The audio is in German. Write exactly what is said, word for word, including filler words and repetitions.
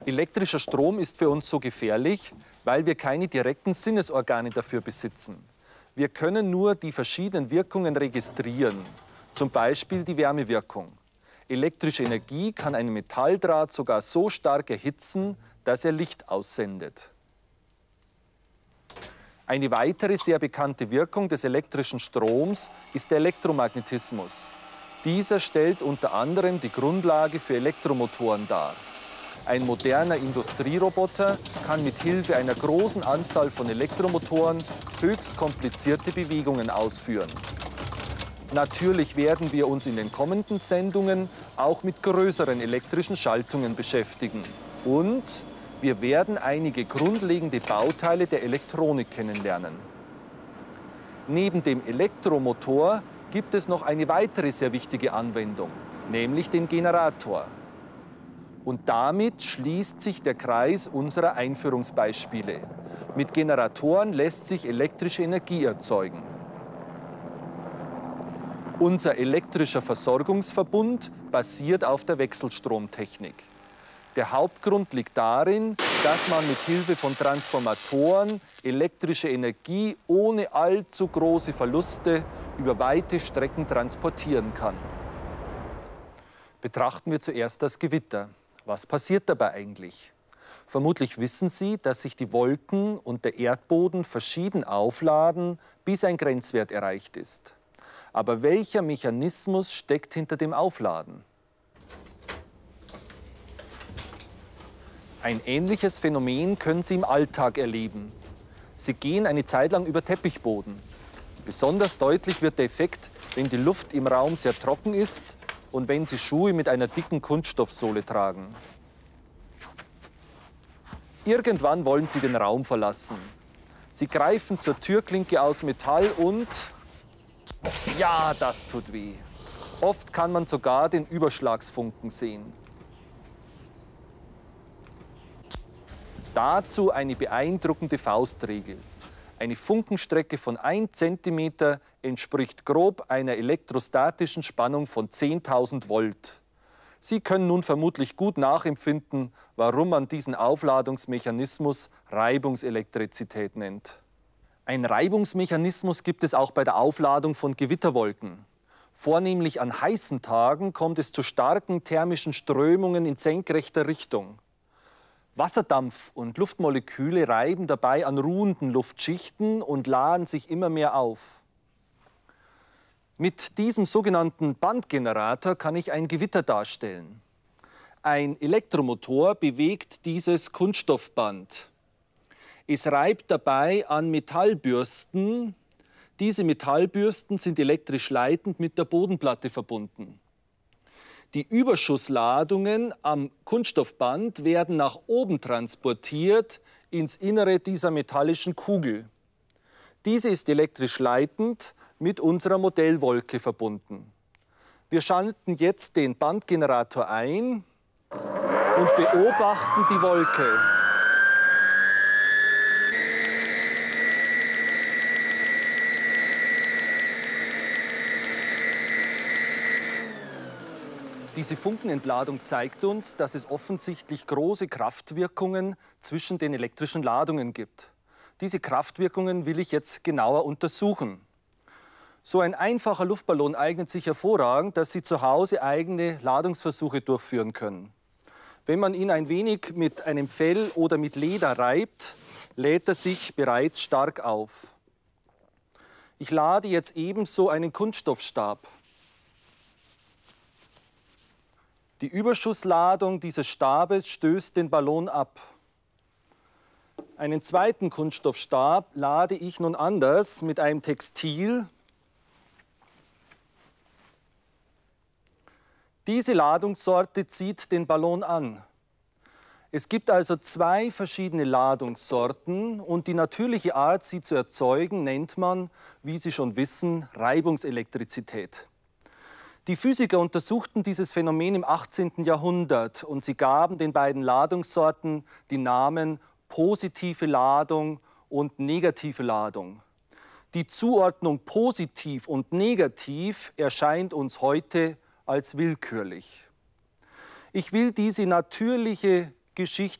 Elektrischer Strom ist für uns so gefährlich, weil wir keine direkten Sinnesorgane dafür besitzen. Wir können nur die verschiedenen Wirkungen registrieren, zum Beispiel die Wärmewirkung. Elektrische Energie kann einen Metalldraht sogar so stark erhitzen, dass er Licht aussendet. Eine weitere sehr bekannte Wirkung des elektrischen Stroms ist der Elektromagnetismus. Dieser stellt unter anderem die Grundlage für Elektromotoren dar. Ein moderner Industrieroboter kann mit Hilfe einer großen Anzahl von Elektromotoren höchst komplizierte Bewegungen ausführen. Natürlich werden wir uns in den kommenden Sendungen auch mit größeren elektrischen Schaltungen beschäftigen. Und wir werden einige grundlegende Bauteile der Elektronik kennenlernen. Neben dem Elektromotor gibt es noch eine weitere sehr wichtige Anwendung, nämlich den Generator. Und damit schließt sich der Kreis unserer Einführungsbeispiele. Mit Generatoren lässt sich elektrische Energie erzeugen. Unser elektrischer Versorgungsverbund basiert auf der Wechselstromtechnik. Der Hauptgrund liegt darin, dass man mit Hilfe von Transformatoren elektrische Energie ohne allzu große Verluste über weite Strecken transportieren kann. Betrachten wir zuerst das Gewitter. Was passiert dabei eigentlich? Vermutlich wissen Sie, dass sich die Wolken und der Erdboden verschieden aufladen, bis ein Grenzwert erreicht ist. Aber welcher Mechanismus steckt hinter dem Aufladen? Ein ähnliches Phänomen können Sie im Alltag erleben. Sie gehen eine Zeit lang über Teppichboden. Besonders deutlich wird der Effekt, wenn die Luft im Raum sehr trocken ist und wenn Sie Schuhe mit einer dicken Kunststoffsohle tragen. Irgendwann wollen Sie den Raum verlassen. Sie greifen zur Türklinke aus Metall und... ja, das tut weh. Oft kann man sogar den Überschlagsfunken sehen. Dazu eine beeindruckende Faustregel. Eine Funkenstrecke von einem Zentimeter entspricht grob einer elektrostatischen Spannung von zehntausend Volt. Sie können nun vermutlich gut nachempfinden, warum man diesen Aufladungsmechanismus Reibungselektrizität nennt. Ein Reibungsmechanismus gibt es auch bei der Aufladung von Gewitterwolken. Vornehmlich an heißen Tagen kommt es zu starken thermischen Strömungen in senkrechter Richtung. Wasserdampf und Luftmoleküle reiben dabei an ruhenden Luftschichten und laden sich immer mehr auf. Mit diesem sogenannten Bandgenerator kann ich ein Gewitter darstellen. Ein Elektromotor bewegt dieses Kunststoffband. Es reibt dabei an Metallbürsten. Diese Metallbürsten sind elektrisch leitend mit der Bodenplatte verbunden. Die Überschussladungen am Kunststoffband werden nach oben transportiert ins Innere dieser metallischen Kugel. Diese ist elektrisch leitend mit unserer Modellwolke verbunden. Wir schalten jetzt den Bandgenerator ein und beobachten die Wolke. Diese Funkenentladung zeigt uns, dass es offensichtlich große Kraftwirkungen zwischen den elektrischen Ladungen gibt. Diese Kraftwirkungen will ich jetzt genauer untersuchen. So ein einfacher Luftballon eignet sich hervorragend, dass Sie zu Hause eigene Ladungsversuche durchführen können. Wenn man ihn ein wenig mit einem Fell oder mit Leder reibt, lädt er sich bereits stark auf. Ich lade jetzt ebenso einen Kunststoffstab. Die Überschussladung dieses Stabes stößt den Ballon ab. Einen zweiten Kunststoffstab lade ich nun anders mit einem Textil. Diese Ladungssorte zieht den Ballon an. Es gibt also zwei verschiedene Ladungssorten und die natürliche Art, sie zu erzeugen, nennt man, wie Sie schon wissen, Reibungselektrizität. Die Physiker untersuchten dieses Phänomen im achtzehnten Jahrhundert und sie gaben den beiden Ladungssorten die Namen positive Ladung und negative Ladung. Die Zuordnung positiv und negativ erscheint uns heute als willkürlich. Ich will diese natürliche Geschichte